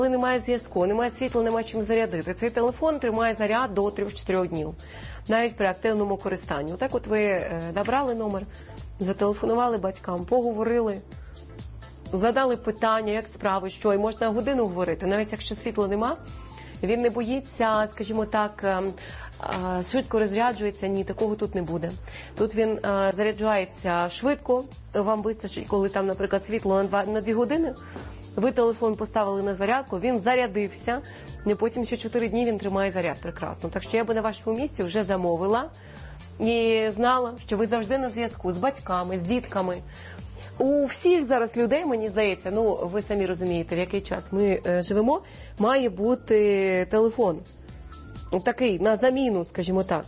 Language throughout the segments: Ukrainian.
Коли немає зв'язку, немає світла, немає чим зарядити, цей телефон тримає заряд до 3-4 днів, навіть при активному користанні. Отак от ви набрали номер, зателефонували батькам, поговорили, задали питання, як справи, що, і можна годину говорити, навіть якщо світла нема. Він не боїться, скажімо так, швидко розряджується, ні, такого тут не буде. Тут він заряджається швидко, вам вистачить, коли там, наприклад, світло на 2 години, ви телефон поставили на зарядку, він зарядився, і потім ще 4 дні він тримає заряд прекрасно. Так що я би на вашому місці вже замовила і знала, що ви завжди на зв'язку з батьками, з дітками. У всіх зараз людей, мені здається, ну, ви самі розумієте, в який час ми живемо, має бути телефон. Такий, на заміну, скажімо так.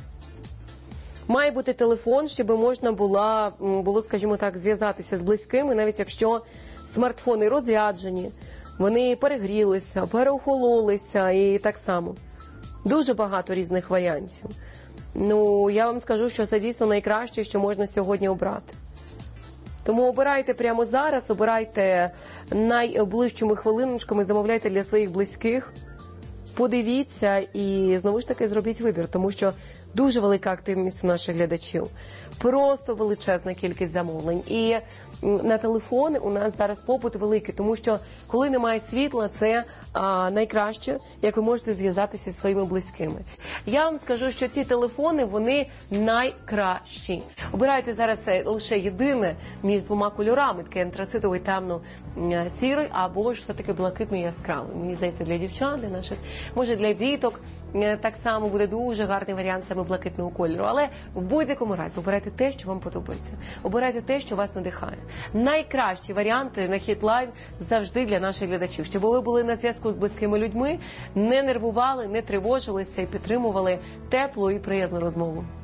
Має бути телефон, щоб можна було, скажімо так, зв'язатися з близькими, навіть якщо смартфони розряджені, вони перегрілися, переохололися і так само. Дуже багато різних варіантів. Ну, я вам скажу, що це дійсно найкраще, що можна сьогодні обрати. Тому обирайте прямо зараз, обирайте найближчими хвилиночками, замовляйте для своїх близьких, подивіться і знову ж таки зробіть вибір, тому що дуже велика активність у наших глядачів, просто величезна кількість замовлень. І на телефони у нас зараз попит великий, тому що коли немає світла, це найкраще, як ви можете зв'язатися зі своїми близькими. Я вам скажу, що ці телефони, вони найкращі. Обирайте зараз лише єдине між 2 кольорами, такий антрацитовий темно-сірий, або ж все-таки блакитно-яскравий. Мені здається, для дівчат, для наших, може для діток, так само буде дуже гарний варіант саме блакитного кольору. Але в будь-якому разі обирайте те, що вам подобається. Обирайте те, що вас надихає. Найкращі варіанти на Хітлайн завжди для наших глядачів. Щоб ви були на зв'язку з близькими людьми, не нервували, не тривожилися і підтримували теплу і приязну розмову.